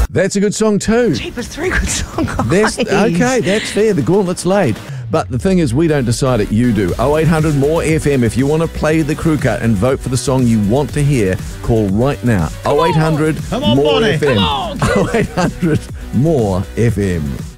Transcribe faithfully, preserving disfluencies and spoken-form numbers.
That's a good song too. Jeepers, three good songs. That's, okay, that's fair. The gauntlet's laid. But the thing is, we don't decide it, you do. oh eight hundred more F M. If you want to play the crew cut and vote for the song you want to hear, call right now. oh eight hundred Come on, more Bonnie. F M. Come on. oh eight hundred more F M.